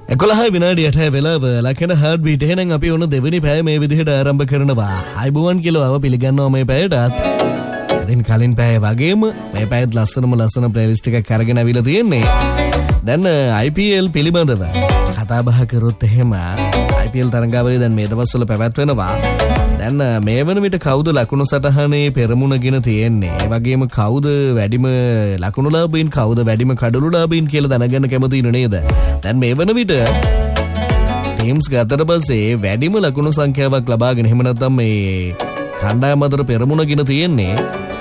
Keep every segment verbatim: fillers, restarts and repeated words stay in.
එකොළහයි විනාඩියට වෙලාව ලකන hard beat එහෙනම් අපි ඔන්න දෙවෙනි පැය මේ විදිහට ආරම්භ කරනවා. අයිබෝවන් කියලා අව පිළිගන්නවා මේ පැයටත්. ඉතින් කලින් පැය වගේම මේ පැයත් ලස්සනම ලස්සන ප්ලේලිස්ට් එකක් අරගෙන අවිලා තියෙන්නේ. දැන් I P L පිළිබඳව කතා බහ කරොත් එහෙම I P L තරඟාවලිය දැන් මේ දවස්වල පැවැත්වෙනවා. දැන් මේ වන විට කවුද ලකුණු සටහනේ පෙරමුණගෙන තියෙන්නේ? ඒ වගේම කවුද වැඩිම ලකුණුලාභීන් කවුද වැඩිම කඩලුලාභීන් කියලා දැනගන්න කැමති නේද? දැන් මේ වන විට ටීම්ස් ගතට පස්සේ වැඩිම ලකුණු සංඛ්‍යාවක් ලබාගෙන එහෙම නැත්නම් මේ කණ්ඩායම අතර පෙරමුණගෙන තියෙන්නේ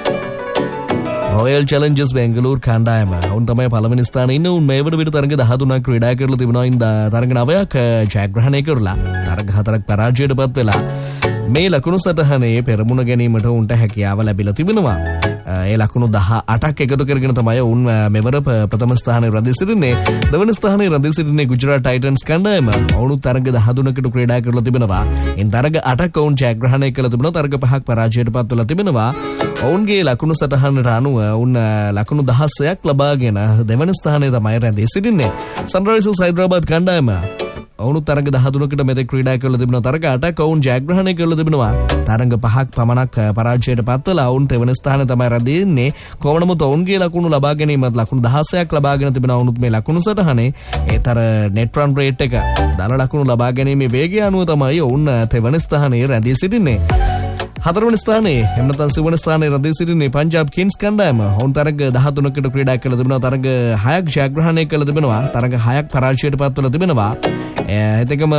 රොයල් චැලෙන්ජර්ස් බෙන්ගලූරු කණ්ඩායම. උන් තමයි පළවෙනි ස්ථානයේ ඉන්නේ. උන් මේ වන විට තරඟ දහතුනක් ක්‍රීඩා කරලා තිබුණා. ඉන් තරඟ නවයක් ජයග්‍රහණය කරලා තරඟ හතරක් පරාජයටපත් වෙලා මේ ලකුණු සටහනේ පෙරමුණ ගැනීමට උන්ට හැකියාව ලැබිලා තිබෙනවා. ඒ ලකුණු දහඅටක් එකතු කරගෙන තමයි උන් මෙවර ප්‍රථම ස්ථානයේ රැඳී සිටින්නේ. දෙවන ස්ථානයේ රැඳී සිටින්නේ ගුජරාට් ටයිටන්ස් කණ්ඩායම. ඔවුන් තරඟ දහතුනකට ක්‍රීඩා කරලා තිබෙනවා. ඉන් තරඟ අටක් ඔවුන් ජයග්‍රහණය කළ තිබෙනවා. තරඟ පහක් පරාජයටපත් වෙලා තිබෙනවා. ඔවුන්ගේ ලකුණු සටහනට අනුව උන් ලකුණු දහසයක් ලබාගෙන දෙවන ස්ථානයේ තමයි රැඳී සිටින්නේ. සන්රයිසර්ස් හයිදරාබාද් කණ්ඩායම ඔවුන් තරඟ දහතුනකට මෙතෙක් ක්‍රීඩා කරලා තිබෙනවා. තරඟ අටක් ඔවුන් ජයග්‍රහණය කරලා තිබෙනවා. තරඟ පහක් පමණක් පරාජයට පත් වෙලා ඔවුන් තෙවන ස්ථානයේ තමයි රැඳී ඉන්නේ. කොහොම නමුත් ඔවුන්ගේ ලකුණු ලබා ගැනීමත් ලකුණු දහසයක් ලබාගෙන තිබෙනවා. ඔවුනුත් මේ ලකුණු සටහනේ ඒතර net run rate එක දල ලකුණු ලබා ගැනීමේ වේගය අනුව තමයි ඔවුන් තෙවන ස්ථානයේ රැඳී සිටින්නේ. හතරවන ස්ථානයේ එහෙම නැත්නම් සිවන ස්ථානයේ රැඳී සිටින්නේ පංජාබ් කිංස් කණ්ඩායම. ඔවුන් තරඟ දහතුනකට ක්‍රීඩා කරලා තිබෙනවා. තරඟ හයක් ජයග්‍රහණය කරලා තිබෙනවා. තරඟ හයක් පරාජයට පත් වෙලා තිබෙනවා. එතකම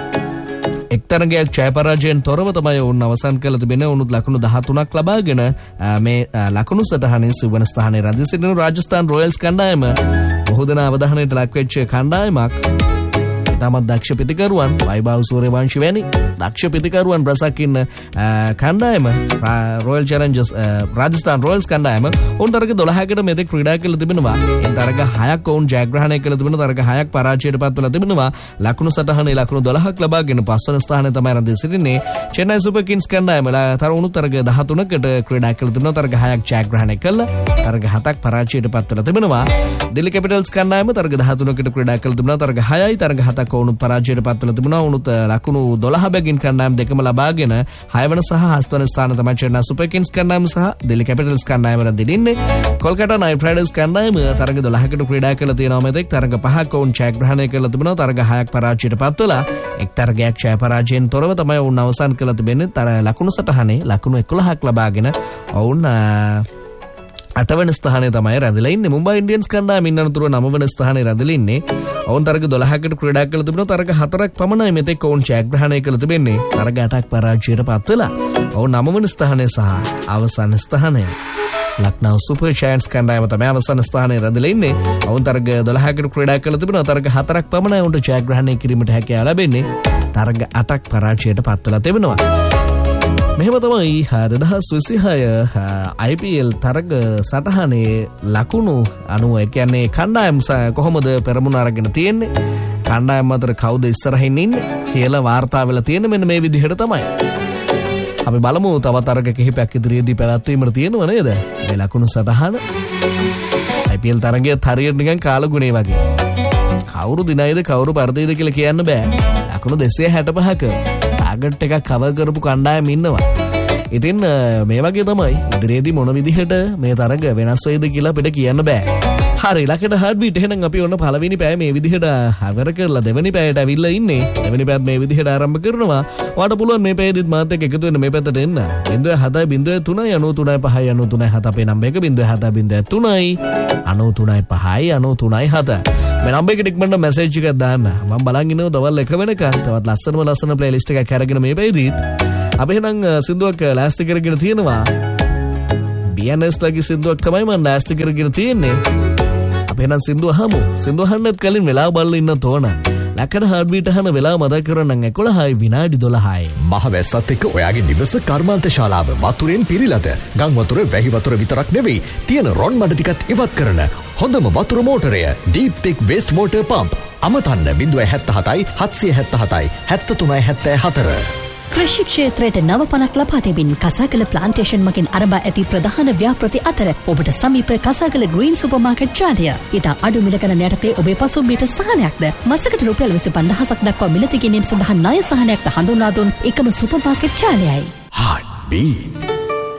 එක් තරඟයක් ජය පරාජයෙන් තොරව තමයි ඔවුන් අවසන් කරලා තිබෙන්නේ. ඔවුනුත් ලකුණු දහතුනක් ලබාගෙන මේ ලකුණු සටහනේ සිවන ස්ථානයේ රැඳී සිටින රාජස්ථාන් රොයල්ස් කණ්ඩායම බොහෝ දෙනා අවධානයට ලක් වෙච්ච කණ්ඩායමක්. තමත් දක්ෂ පිතිකරුවන් වෛභව සූර්යවංශි වැනි දක්ෂ පිතිකරුවන් රසක් ඉන්න කණ්ඩායම රොයල් චැලෙන්ජර්ස් රාජස්ථාන් රොයල්ස් කණ්ඩායම ඔවුන් තරඟ දොළහකට මෙතෙක් ක්‍රීඩා කරලා තිබෙනවා. ඒ තරඟ හයක් ඔවුන් ජයග්‍රහණය කරලා තිබෙනවා. තරඟ හයක් පරාජයටපත් වෙලා තිබෙනවා. ලකුණු සටහනේ ලකුණු දොළහක් ලබාගෙන පස්වන ස්ථානයේ තමයි රැඳී සිටින්නේ. චෙන්නයි සුපර් කිංස් කණ්ඩායම තරවුණු තරඟ දහතුනකට ක්‍රීඩා කරලා තිබෙනවා. තරඟ හයක් ජයග්‍රහණය කළා. තරඟ හතක් පරාජයටපත් වෙලා තිබෙනවා. දිල්ලි කැපිටල්ස් කණ්ඩායම තරඟ දහතුනකට ක්‍රීඩා කරලා තිබෙනවා. තරඟ හයයි තරඟ හතක් ඔවුනුත් පරාජයට පත් වෙලා තිබුණා. උනුත් ලකුණු දොළහ බැගින් කණ්ඩායම් දෙකම ලබාගෙන හයවන සහ හත්වන ස්ථාන තමයි චෙන්නයි සුපර් කිංස් කණ්ඩායම සහ දිල්ලි කැපිටල්ස් කණ්ඩායම රැඳී ඉන්නේ. කොල්කතා නයිට් රයිඩර්ස් කණ්ඩායම තරඟ දොළහකට ක්‍රීඩා කරලා තියෙනවා. මෙතෙක් තරඟ පහක් ඔවුන් ජයග්‍රහණය කරලා තිබුණා. තරඟ හයක් පරාජයට පත් වෙලා එක් තරඟයක් ජය පරාජයෙන් තොරව තමයි ඔවුන් අවසන් කරලා තිබෙන්නේ. තර ලකුණු සටහනේ ලකුණු එකොළහක් ලබාගෙන ඔවුන් අටවන ස්ථානයේ තමයි රැඳිලා ඉන්නේ. මුම්බයි ඉන්ඩියන්ස් කණ්ඩායම ඉන්නතුරු නවවන ස්ථානයේ රැඳිලා ඉන්නේ. ඔවුන් තරඟ දොළහකට ක්‍රීඩා කරලා තිබුණා. තරඟ හතරක් පමණයි මෙතෙක් ඔවුන් ජයග්‍රහණය කරලා තිබෙන්නේ. තරඟ අටක් පරාජයට පත් වෙලා ඔවුන් නවවන ස්ථානයේ සහ අවසන් ස්ථානයේ ලක්නෝ සුපර් ජයන්ට්ස් කණ්ඩායම තමයි අවසන් ස්ථානයේ රැඳිලා ඉන්නේ. ඔවුන් තරඟ දොළහකට ක්‍රීඩා කරලා තිබුණා. තරඟ හතරක් පමණයි ඔවුන්ට ජයග්‍රහණය කිරීමට හැකියාව ලැබෙන්නේ. තරඟ අටක් පරාජයට පත් වෙලා තිබෙනවා. මෙහෙම තමයි දෙදහස් විසිහය I P L තරග සටහනේ ලකුණු අනුව ඒ කියන්නේ කණ්ඩායම් කොහොමද පෙරමුණ අරගෙන තියෙන්නේ, කණ්ඩායම් අතර කවුද ඉස්සරහින් ඉන්නේ කියලා වාර්තා වෙලා තියෙන්නේ. මෙන්න මේ විදිහට තමයි. අපි බලමු තව තරග කිහිපයක් ඉදිරියේදී පැවැත්වීමට තියෙනව නේද මේ ලකුණු සටහන. I P L තරගයේ හරියට නිකන් කාලගුණේ වගේ. කවුරු දිනයිද කවුරු පරදීද කියලා කියන්න බෑ. ලකුණු දෙසිය හැටපහක ටාගට් එකක් කවර් කරපු කණ්ඩායම් ඉන්නවා. ඉතින් මේ වගේ තමයි ඉදිරියේදී මොන විදිහට මේ තරග වෙනස් වෙයිද කියලා අපිට කියන්න බෑ. හරි ලකඩ හાર્ට් බීට් එහෙනම් අපි ඔන්න පළවෙනි පැය මේ විදිහට අවර කරලා දෙවෙනි පැයට අවිල්ලා ඉන්නේ. දෙවෙනි පැයත් මේ විදිහට ආරම්භ කරනවා. ඔයාලට පුළුවන් මේ පැයේදීත් මාත් එක්ක එකතු වෙන්න මේ පැත්තට එන්න. බිංදුව හතයි බිංදුව තුනයි අනූ තුනයි පහයි අනූ තුනයි හත අපේ නම්බර් එක බිංදුව හතයි බිංදුව තුනයි අනූ තුනයි පහයි අනූ තුනයි හත. මේ නම්බර් එකට ඉක්මනට මැසේජ් එකක් දාන්න. මම බලන් ඉන්නවා දවල් එක වෙනකන් තවත් ලස්සනම ලස්සන ප්ලේලිස්ට් එකක් අරගෙන මේ පැයේදීත් අපි එහෙනම් සින්දුවක් ලෑස්ති කරගෙන තියෙනවා. B N S ලගේ සින්දුවක් තමයි මම ලෑස්ති කරගෙන තියෙන්නේ. අපි එහෙනම් සින්දුව අහමු. සින්දුව අහන්නත් කලින් වෙලාව බලලා ඉන්න තෝරන. ලකඩ හાર્ට් බීට් අහන වෙලාව මතක කරගන්න එකොළහයි විනාඩි දොළහයි. මහවැස්සත් එක්ක ඔයාගේ නිවස කර්මාන්ත ශාලාව වතුරෙන් පිරීලාද? ගම් වතුර වැහි වතුර විතරක් නෙවෙයි තියෙන රොන් මඩ ටිකත් ඉවත් කරන හොඳම වතුර මෝටරය Deep Tech Waste Water Pump. අමතන්න බිංදුව හැත්තෑ හතයි හත්සිය හැත්තෑ හතයි හැත්තෑ තුනයි හැත්තෑ හතර. කෘෂි ක්ෂේත්‍රයට නව පණක් ලබා දෙමින් කසාගල ප්ලාන්ටේෂන් මගින් ආරම්භ ඇති ප්‍රධාන ව්‍යාපෘති අතර ඔබට සමීප කසාගල ග්‍රීන් සුපර්මාකට් ජාලය. ඉතා අඩු මිල ගණන යටතේ ඔබේ පසුම්බියට සහනයක්ද මසකට රුපියල් විසිපන්දහසක් දක්වා මිලදී ගැනීම සඳහා ණය සහනයක්ද හඳුන්වා දුන් එකම සුපර්මාකට් ජාලයයි. Heartbeat.